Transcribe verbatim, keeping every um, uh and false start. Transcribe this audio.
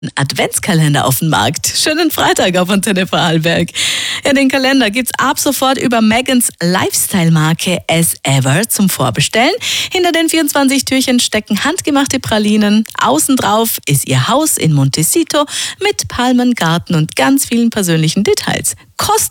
Adventskalender auf den Markt. Schönen Freitag auf Antenne Vorarlberg. Ja, den Kalender gibt's ab sofort über Megans Lifestyle-Marke As Ever zum Vorbestellen. Hinter den vierundzwanzig Türchen stecken handgemachte Pralinen. Außen drauf ist ihr Haus in Montecito mit Palmengarten und ganz vielen persönlichen Details. Kost